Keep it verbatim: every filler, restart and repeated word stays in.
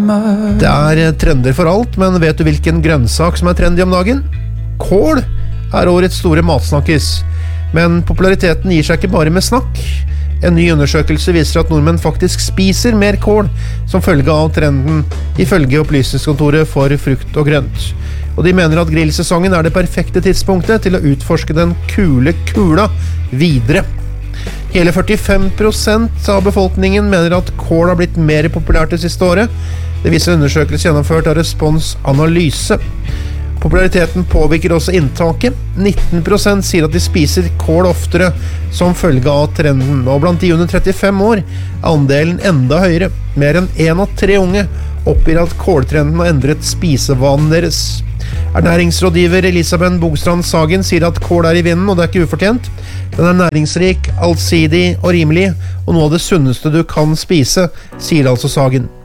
sommer. Det er trender for alt, men vet du hvilken grønnsak som er trendy om dagen? Kål er årets store matsnakkis, men populariteten gir seg ikke bare med snakk. En ny undersøkelse viser at nordmenn faktisk spiser mer kål som følge av trenden, ifølge Opplysningskontoret for frukt og grønt. Og de mener at grillsesongen er det perfekte tidspunktet til å utforske den kule kula videre. Hele førtifem prosent av befolkningen mener at kål har blitt mer populært det siste året. Det viser en undersøkelse gjennomført av Respons Analyse. Populariteten påvirker også inntaket. nitten prosent sier at de spiser kål oftere som følge av trenden, og blant de under trettifem år er andelen enda høyere. Mer enn en av tre unge oppgir at kåltrenden har endret spisevanen deres. Ernæringsrådgiver Elisabeth Bogstrand Sagen sier at kål er i vinden, og det er ikke ufortjent. Den er næringsrik, allsidig og rimelig, og noe av det sunneste du kan spise, sier altså Sagen.